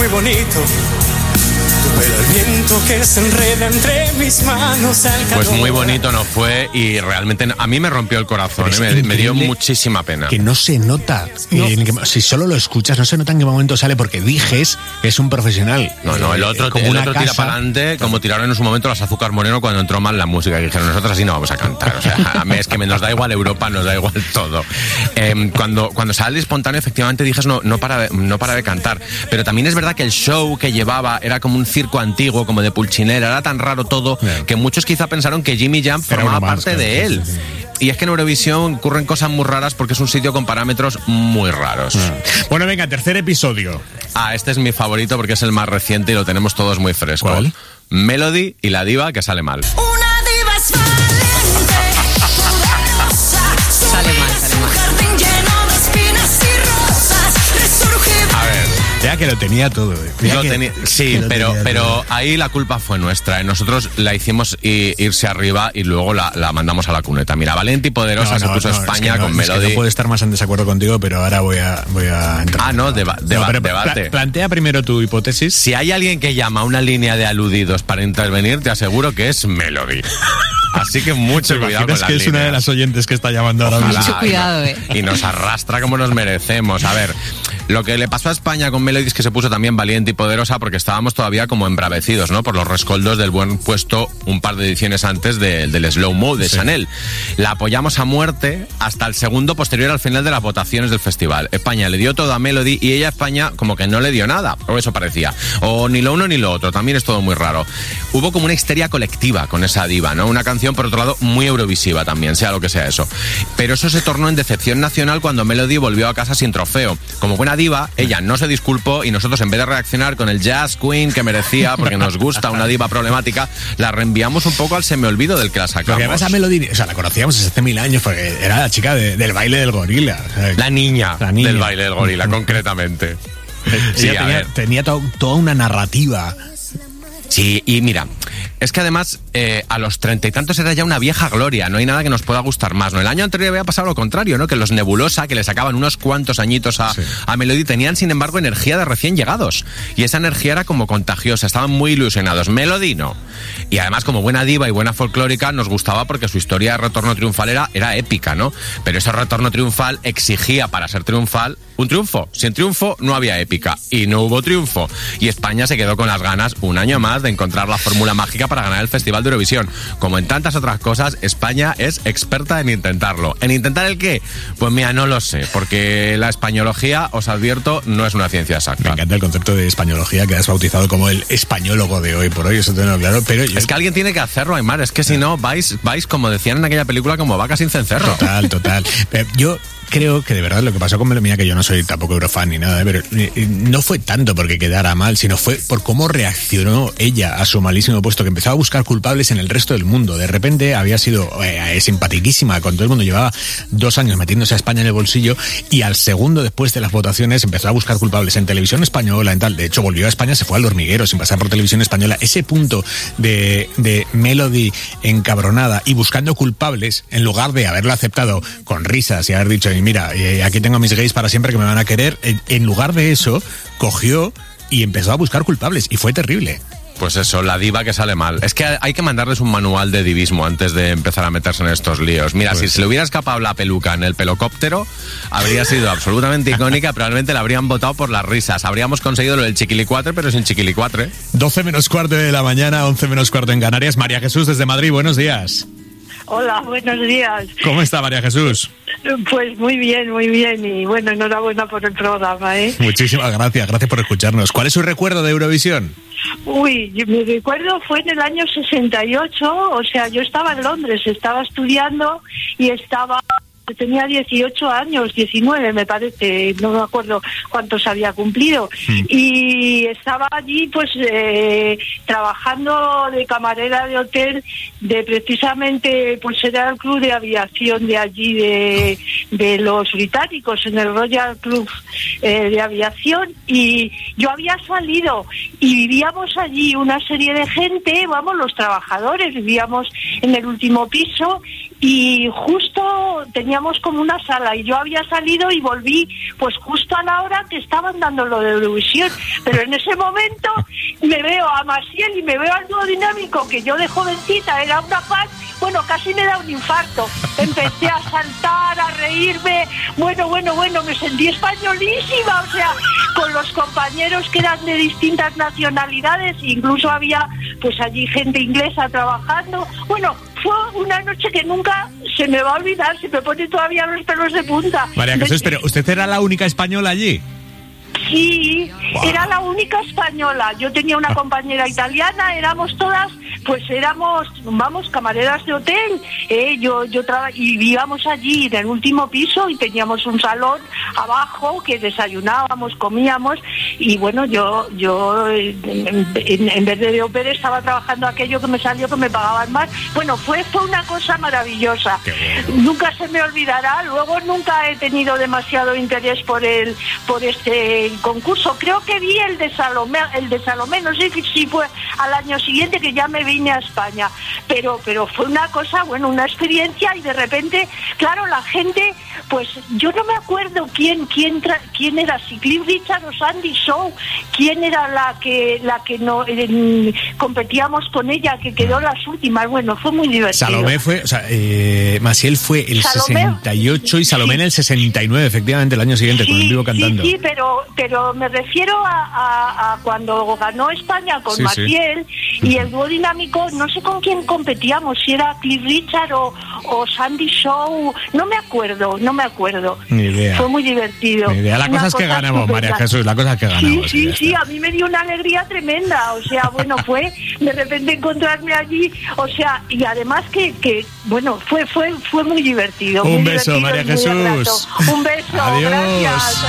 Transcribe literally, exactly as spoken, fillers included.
bonito. Tu pelo al viento que se enreda entre mis manos al calor. Pues muy bonito nos fue y realmente a mí me rompió el corazón, ¿eh? me, me dio muchísima pena. Que no se nota, no. En que, si solo lo escuchas, no se nota en qué momento sale, porque Dijes es un profesional. No, no, el otro, como el una otro casa, tira para adelante, como tiraron en su momento las Azúcar Moreno cuando entró mal la música, y dijeron, nosotros así no vamos a cantar. O sea, a mí es que me, nos da igual Europa, nos da igual todo. Eh, cuando, cuando sale el espontáneo, efectivamente Dijes no, no, para, no para de cantar, pero también es verdad que el show que llevaba era como un circo antiguo, como de Pulchinera, era tan raro todo yeah. que muchos quizá pensaron que Jimmy Jam formaba más, parte claro, de él. Sí, sí, sí. Y es que en Eurovisión ocurren cosas muy raras porque es un sitio con parámetros muy raros. Yeah. Bueno, venga, tercer episodio. Ah, este es mi favorito porque es el más reciente y lo tenemos todos muy fresco. ¿Cuál? Melody y la diva que sale mal. Una diva es valiente, poderosa, sale mal, sale mal. Jardín lleno de espinas y rosas, resurge. A ver. Ya que lo tenía todo. Eh. Lo que, tenía, sí, que pero, tenía pero todo. ahí la culpa fue nuestra. Nosotros la hicimos irse arriba y luego la, la mandamos a la cuneta. Mira, valiente y poderosa no, no, se puso no, España es que no, con es Melody. Que no puedo estar más en desacuerdo contigo, pero ahora voy a, voy a entrar. Ah, no, deba, deba, no pero debate. Pla, plantea primero tu hipótesis. Si hay alguien que llama a una línea de aludidos para intervenir, te aseguro que es Melody. Así que mucho cuidado con las que es líneas. Una de las oyentes que está llamando ahora mismo. Mucho cuidado, eh. Y nos arrastra como nos merecemos. A ver, lo que le pasó a España con Melody es que se puso también valiente y poderosa porque estábamos todavía como embravecidos, ¿no? Por los rescoldos del buen puesto un par de ediciones antes de, del Slow Mo de sí. Chanel. La apoyamos a muerte hasta el segundo posterior al final de las votaciones del festival. España le dio todo a Melody y ella a España como que no le dio nada, o eso parecía. O ni lo uno ni lo otro, también es todo muy raro. Hubo como una histeria colectiva con esa diva, ¿no? Una canción, por otro lado, muy eurovisiva también, sea lo que sea eso. Pero eso se tornó en decepción nacional cuando Melody volvió a casa sin trofeo. Como buena diva, ella no se disculpó y nosotros, en vez de reaccionar con el jazz queen que merecía, porque nos gusta una diva problemática, la reenviamos un poco al semeolvido del que la sacamos. Porque además a Melody, o sea, la conocíamos desde hace mil años porque era la chica de, del baile del gorila. O sea, la, niña la niña del baile del gorila, concretamente. Sí, ella tenía, tenía to, toda una narrativa. Sí, y mira, es que además eh, a los treinta y tantos era ya una vieja gloria, no hay nada que nos pueda gustar más, ¿no? El año anterior había pasado lo contrario, ¿no? Que los Nebulosa, que le sacaban unos cuantos añitos a, sí. a Melody, tenían sin embargo energía de recién llegados, y esa energía era como contagiosa, estaban muy ilusionados. Melody no, y además como buena diva y buena folclórica nos gustaba porque su historia de retorno triunfal era, era épica, ¿no? Pero ese retorno triunfal exigía, para ser triunfal, un triunfo. Sin triunfo no había épica, y no hubo triunfo, y España se quedó con las ganas un año más de encontrar la fórmula mágica para ganar el Festival de Eurovisión. Como en tantas otras cosas, España es experta en intentarlo. ¿En intentar el qué? Pues mira, no lo sé, porque la españología, os advierto, no es una ciencia exacta. Me encanta el concepto de españología que has bautizado como el españológo de hoy por hoy, eso tengo claro, pero... Yo... Es que alguien tiene que hacerlo, Aymar, es que si no, vais, vais, como decían en aquella película, como vacas sin cencerro. Total, total. Pero yo... creo que de verdad lo que pasó con Melody, mira que yo no soy tampoco eurofan ni nada, pero no fue tanto porque quedara mal, sino fue por cómo reaccionó ella a su malísimo puesto, que empezaba a buscar culpables en el resto del mundo. De repente había sido eh, simpatiquísima con todo el mundo, llevaba dos años metiéndose a España en el bolsillo, y al segundo después de las votaciones empezó a buscar culpables en televisión española, en tal. De hecho, volvió a España, se fue al hormiguero sin pasar por televisión española. Ese punto de, de Melody encabronada y buscando culpables, en lugar de haberlo aceptado con risas y haber dicho, mira, eh, aquí tengo a mis gays para siempre que me van a querer, en, en lugar de eso, cogió y empezó a buscar culpables, y fue terrible. Pues eso, la diva que sale mal. Es que hay que mandarles un manual de divismo antes de empezar a meterse en estos líos. Mira, pues... si se le hubiera escapado la peluca en el pelocóptero, habría sido absolutamente icónica, probablemente la habrían votado por las risas. Habríamos conseguido lo del chiquilicuatre, pero sin chiquilicuatre. doce menos cuarto de la mañana, once menos cuarto en Canarias. María Jesús desde Madrid, buenos días. Hola, buenos días. ¿Cómo está, María Jesús? Pues muy bien, muy bien, y bueno, enhorabuena por el programa, ¿eh? Muchísimas gracias, gracias por escucharnos. ¿Cuál es su recuerdo de Eurovisión? Uy, mi recuerdo fue en el año sesenta y ocho, o sea, yo estaba en Londres, estaba estudiando y estaba... tenía dieciocho años, diecinueve me parece, no me acuerdo cuántos había cumplido, sí. Y estaba allí pues eh, trabajando de camarera de hotel, de precisamente pues era el club de aviación de allí de, de los británicos, en el Royal Club eh, de Aviación, y yo había salido y vivíamos allí una serie de gente, vamos, los trabajadores, vivíamos en el último piso, y justo teníamos como una sala y yo había salido y volví pues justo a la hora que estaban dando lo de Eurovisión, pero en ese momento me veo a Maciel y me veo al dúo dinámico, que yo de jovencita era una fan, bueno, casi me da un infarto, empecé a saltar, a reírme, bueno, bueno, bueno, me sentí españolísima, o sea, con los compañeros que eran de distintas nacionalidades, incluso había pues allí gente inglesa trabajando, bueno, fue una noche que nunca se me va a olvidar, se me pone todavía los pelos de punta. María Jesús, pero ¿usted era la única española allí? Sí, wow. Era la única española. Yo tenía una compañera italiana, éramos todas, pues éramos, vamos, camareras de hotel. Eh, yo, yo traba- y vivíamos allí en el último piso y teníamos un salón abajo que desayunábamos, comíamos y bueno, yo, yo en, en, en vez de ópera estaba trabajando aquello que me salió que me pagaban más. Bueno, fue, fue una cosa maravillosa. Bueno. Nunca se me olvidará. Luego nunca he tenido demasiado interés por el, por este concurso. Creo que vi el de Salomé, el de Salomé, no sé si fue al año siguiente que ya me vine a España, pero pero fue una cosa, bueno, una experiencia y de repente, claro, la gente, pues yo no me acuerdo quién quién tra- quién era, si Cliff Richard o Sandy Shaw, quién era la que la que no eh, competíamos con ella, que quedó las últimas. Bueno, fue muy divertido. Salomé fue, o sea, eh, Maciel fue el Salomé, sesenta y ocho y Salomé sí. En el sesenta y nueve, efectivamente, el año siguiente, sí, con el vivo cantando. Sí, sí, pero pero me refiero a, a, a cuando ganó España con sí, Maciel sí. Y el dúo dinámico, no sé con quién competíamos, si era Cliff Richard o, o Sandy Shaw, no me acuerdo, no me acuerdo. Ni idea. Fue muy divertido. Ni idea. La cosa es que ganamos, María Jesús, la cosa es que ganamos. Sí, sí, sí, a mí me dio una alegría tremenda, o sea, bueno, fue de repente encontrarme allí, o sea, y además que, que bueno, fue fue fue muy divertido. Un muy beso, divertido María Jesús. Un beso, Adiós. Gracias.